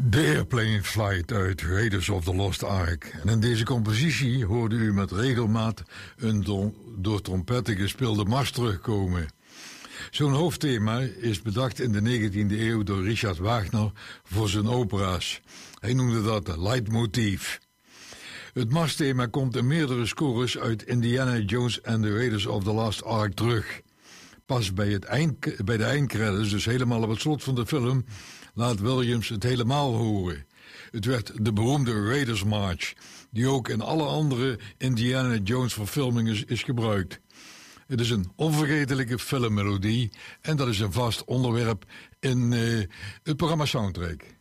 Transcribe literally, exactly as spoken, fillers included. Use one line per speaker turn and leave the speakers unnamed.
De Airplane Flight uit Raiders of the Lost Ark. En in deze compositie hoorde u met regelmaat een don- door trompetten gespeelde mars terugkomen. Zo'n hoofdthema is bedacht in de negentiende eeuw door Richard Wagner voor zijn opera's. Hij noemde dat de leitmotief. Het marsthema komt in meerdere scores uit Indiana Jones and the Raiders of the Lost Ark terug. Pas bij, het eind, bij de eindcredits, dus helemaal op het slot van de film, laat Williams het helemaal horen. Het werd de beroemde Raiders March, die ook in alle andere Indiana Jones verfilmingen is, is gebruikt. Het is een onvergetelijke filmmelodie en dat is een vast onderwerp in uh, het programma Soundtrack.